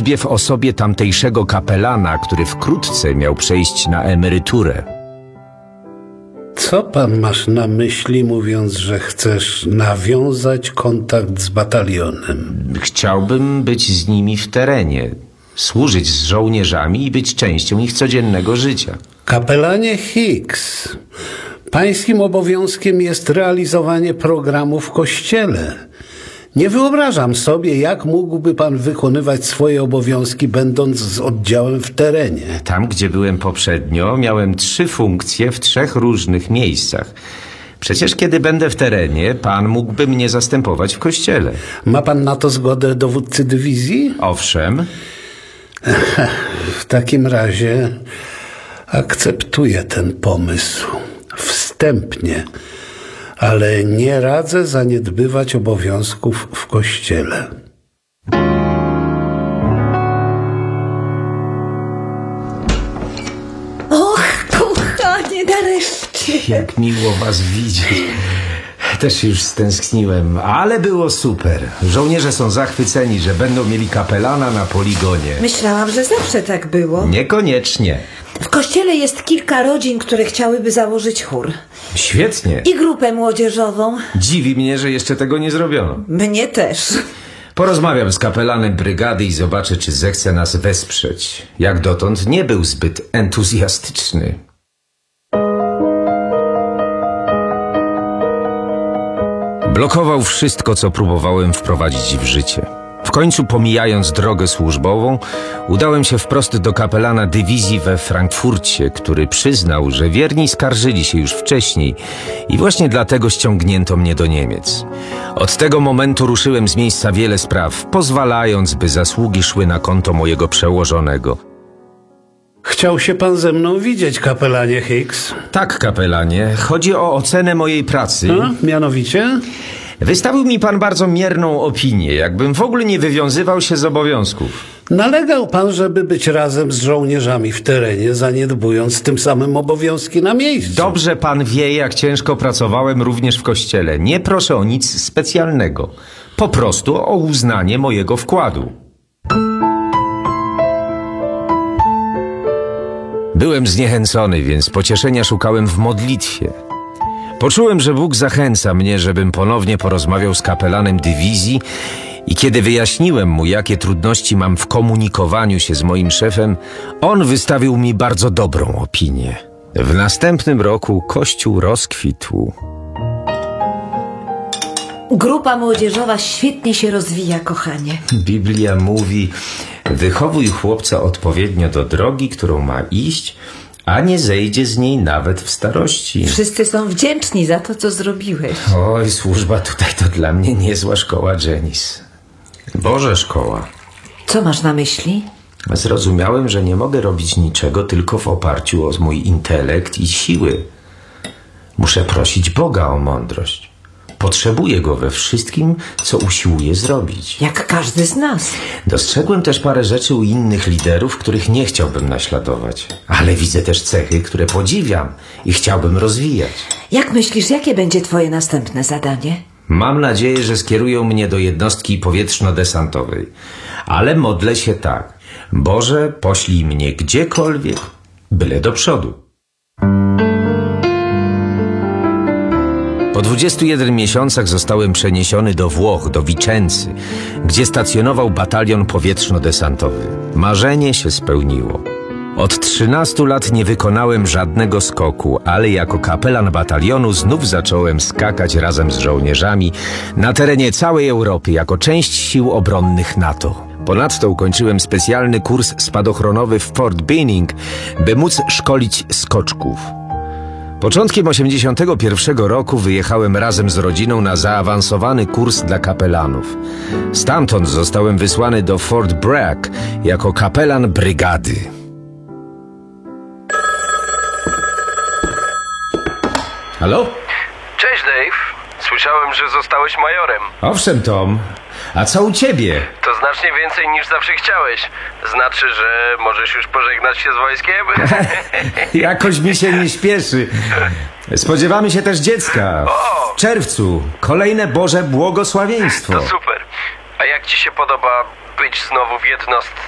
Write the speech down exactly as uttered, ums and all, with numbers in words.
służbie w osobie tamtejszego kapelana, który wkrótce miał przejść na emeryturę. Co pan masz na myśli, mówiąc, że chcesz nawiązać kontakt z batalionem? Chciałbym być z nimi w terenie, służyć z żołnierzami i być częścią ich codziennego życia. Kapelanie Hicks, pańskim obowiązkiem jest realizowanie programu w kościele. Nie wyobrażam sobie, jak mógłby pan wykonywać swoje obowiązki, będąc z oddziałem w terenie. Tam, gdzie byłem poprzednio, miałem trzy funkcje w trzech różnych miejscach. Przecież kiedy będę w terenie, pan mógłby mnie zastępować w kościele. Ma pan na to zgodę dowódcy dywizji? Owszem. W takim razie akceptuję ten pomysł. Wstępnie. Ale nie radzę zaniedbywać obowiązków w kościele. Och, kochanie, nareszcie. Jak miło was widzieć. Też się już stęskniłem, ale było super. Żołnierze są zachwyceni, że będą mieli kapelana na poligonie. Myślałam, że zawsze tak było. Niekoniecznie. W kościele jest kilka rodzin, które chciałyby założyć chór. Świetnie. I grupę młodzieżową. Dziwi mnie, że jeszcze tego nie zrobiono. Mnie też. Porozmawiam z kapelanem brygady i zobaczę, czy zechce nas wesprzeć. Jak dotąd nie był zbyt entuzjastyczny. Blokował wszystko, co próbowałem wprowadzić w życie. W końcu, pomijając drogę służbową, udałem się wprost do kapelana dywizji we Frankfurcie, który przyznał, że wierni skarżyli się już wcześniej i właśnie dlatego ściągnięto mnie do Niemiec. Od tego momentu ruszyłem z miejsca wiele spraw, pozwalając, by zasługi szły na konto mojego przełożonego. Chciał się pan ze mną widzieć, kapelanie Hicks? Tak, kapelanie, chodzi o ocenę mojej pracy. A, mianowicie? Wystawił mi pan bardzo mierną opinię, jakbym w ogóle nie wywiązywał się z obowiązków. Nalegał pan, żeby być razem z żołnierzami w terenie, zaniedbując tym samym obowiązki na miejscu. Dobrze pan wie, jak ciężko pracowałem również w kościele. Nie proszę o nic specjalnego. Po prostu o uznanie mojego wkładu. Byłem zniechęcony, więc pocieszenia szukałem w modlitwie. Poczułem, że Bóg zachęca mnie, żebym ponownie porozmawiał z kapelanem dywizji i kiedy wyjaśniłem mu, jakie trudności mam w komunikowaniu się z moim szefem, on wystawił mi bardzo dobrą opinię. W następnym roku Kościół rozkwitł. Grupa młodzieżowa świetnie się rozwija, kochanie. Biblia mówi: wychowuj chłopca odpowiednio do drogi, którą ma iść, a nie zejdzie z niej nawet w starości. Wszyscy są wdzięczni za to, co zrobiłeś. Oj, służba tutaj to dla mnie niezła szkoła, Janice. Boże szkoła. Co masz na myśli? Zrozumiałem, że nie mogę robić niczego tylko w oparciu o mój intelekt i siły. Muszę prosić Boga o mądrość. Potrzebuję go we wszystkim, co usiłuję zrobić. Jak każdy z nas. Dostrzegłem też parę rzeczy u innych liderów, których nie chciałbym naśladować. Ale widzę też cechy, które podziwiam i chciałbym rozwijać. Jak myślisz, jakie będzie twoje następne zadanie? Mam nadzieję, że skierują mnie do jednostki powietrzno-desantowej. Ale modlę się tak: Boże, poślij mnie gdziekolwiek, byle do przodu. Po dwudziestu jeden miesiącach zostałem przeniesiony do Włoch, do Vicenzy, gdzie stacjonował batalion powietrzno-desantowy. Marzenie się spełniło. Od trzynastu lat nie wykonałem żadnego skoku, ale jako kapelan batalionu znów zacząłem skakać razem z żołnierzami na terenie całej Europy jako część sił obronnych NATO. Ponadto ukończyłem specjalny kurs spadochronowy w Fort Benning, by móc szkolić skoczków. Początkiem osiemdziesiątego pierwszego roku wyjechałem razem z rodziną na zaawansowany kurs dla kapelanów. Stamtąd zostałem wysłany do Fort Bragg jako kapelan brygady. Halo? Cześć, Dave. Słyszałem, że zostałeś majorem. Owszem, Tom. A co u ciebie? To znacznie więcej niż zawsze chciałeś. Znaczy, że możesz już pożegnać się z wojskiem? Jakoś mi się nie śpieszy. Spodziewamy się też dziecka. W czerwcu. Kolejne Boże błogosławieństwo. To super. A jak ci się podoba być znowu w jednostce?